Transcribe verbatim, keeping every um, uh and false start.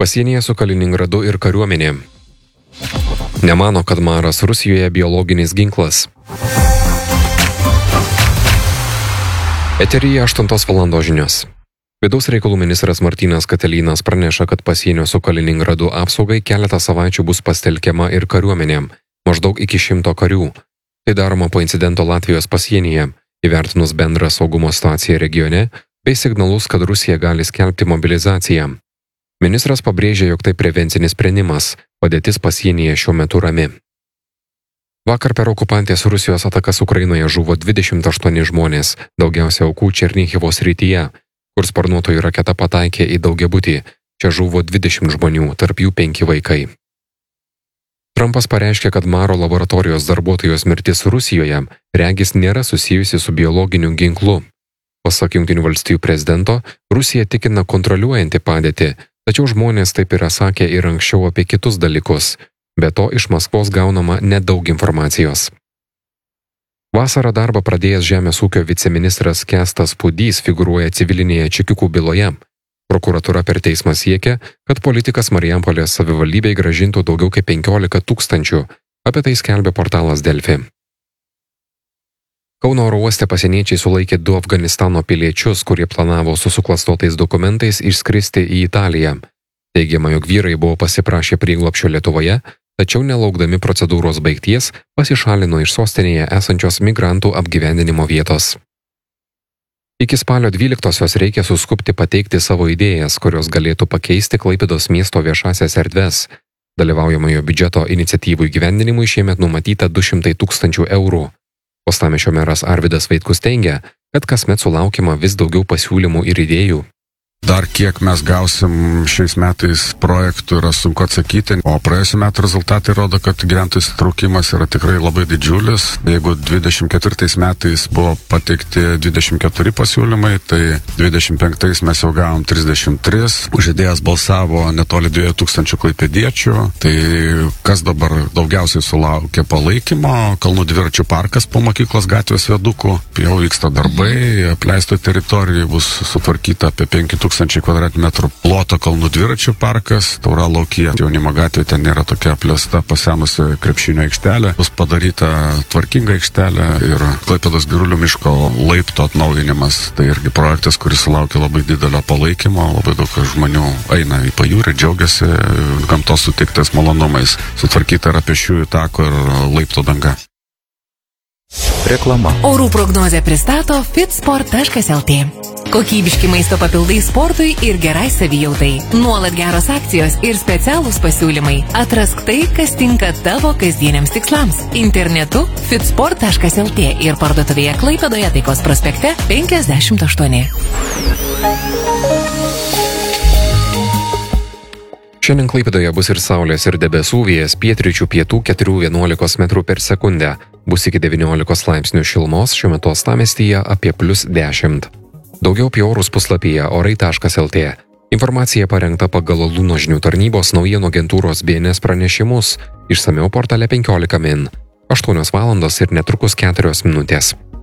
Pasienyje su Kaliningradu ir kariuomenė. Nemano, kad maras Rusijoje biologinis ginklas. Eteryje aštuntos valandos žinios. Vidaus reikalų ministras Martynas Katelynas praneša, kad pasienio su Kaliningradu apsaugai keletą savaičių bus pastelkiama ir kariuomenė, maždaug iki šimto karių. Tai daroma po incidento Latvijos pasienyje, įvertinus bendrą saugumo situaciją regione, bei signalus, kad Rusija gali skelbti mobilizaciją. Ministras pabrėžė, jog tai prevencinis sprendimas, padėtis pasienyje šiuo metu rami. Vakar per okupantės Rusijos atakas Ukrainoje žuvo dvidešimt aštuoni žmonės, daugiausia aukų Černihivo srityje, kur sparnuotojų raketa pataikė į daugiabutį. Čia žuvo dvidešimt žmonių, tarp jų penki vaikai. Trumpas pareiškė, kad Maro laboratorijos darbuotojos mirtis Rusijoje regis nėra susijusi su biologiniu ginklu. Pasak Jungtinių valstijų prezidento, Rusija tikina kontroliuojanti padėtį, tačiau žmonės taip yra sakę ir anksčiau apie kitus dalykus. Be to, iš Maskvos gaunama nedaug informacijos. Vasarą darbą pradėjęs žemės ūkio viceministras Kęstas Pudys figūruoja civilinėje čekiukų byloje. Prokuratūra per teismą siekia, kad politikas Marijampolės savivaldybei grąžintų daugiau kaip penkiolika tūkstančių. Apie tai skelbia portalas Delfi. Kauno oro uoste pasieniečiai sulaikė du Afganistano piliečius, kurie planavo su suklastotais dokumentais išskristi į Italiją. Teigiama, jog vyrai buvo pasiprašę prieglobsčio Lietuvoje, tačiau nelaukdami procedūros baigties pasišalino iš sostinėje esančios migrantų apgyvendinimo vietos. Iki spalio dvyliktosios reikia suskubti pateikti savo idėjas, kurios galėtų pakeisti Klaipėdos miesto viešasias erdves. Dalyvaujamojo biudžeto iniciatyvų įgyvendinimui šiemet numatyta du šimtai tūkstančių eurų. Uostamiesčio meras Arvydas Vaitkus teigia, kad kasmet sulaukiama vis daugiau pasiūlymų ir idėjų. Dar kiek mes gausim šiais metais projektų yra sunku atsakyti, o praėjusiu metu rezultatai rodo, kad gyventojų įsitraukimas yra tikrai labai didžiulis. Jeigu dvidešimt ketvirtais metais buvo pateikti dvidešimt keturi pasiūlymai, tai dvidešimt penktais mes jau gavom trisdešimt tris. Už idėjas balsavo netoli dviejų tūkstančių klaipėdiečių. Tai kas dabar daugiausiai sulaukė palaikymo? Kalnų dviračių parkas po mokyklos gatvės viadukų. Jau vyksta darbai, apleisto teritorijoje bus sutvarkyta apie penki tūkstančiai kvadratinių metrų ploto kalnų dviračių parkas, Tauralaukyje. Jaunimo gatvė ten nėra tokia aplėsta, pasenusi krepšinio aikštelė. Bus padaryta tvarkinga aikštelė ir Klaipėdos Girulių miško laipto atnaujinimas. Tai irgi projektas, kuris sulaukia labai didelio palaikymo, labai daug žmonių eina į pajūrį, džiaugiasi gamtos sutiktais malonumais. Sutvarkyta yra pėsčiųjų tako ir laipto danga. Reklama. Orų prognozę pristato fitsport taškas lt. Kokybiški maisto papildai sportui ir gerai savijautai. Nuolat geros akcijos ir specialūs pasiūlymai. Atrask tai, kas tinka tavo kasdieniams tikslams. Internetu fitsport taškas lt ir parduotuvėje Klaipėdoje Taikos prospekte penkiasdešimt aštuoni. Šiandien Klaipėdoje bus ir saulės ir debesų, vėjas pietryčių pietų keturi vienuolika metrų per sekundę. Bus iki devyniolikos laipsnių šilumos, šiuo metu uostamiestyje apie plius dešimt. Daugiau apie orus puslapyje orai taškas lt. Informacija parengta pagal Luno žinių tarnybos naujienų agentūros B N S pranešimus, išsamiau portale penkiolika min. aštuonios valandos ir netrukus keturios minutės.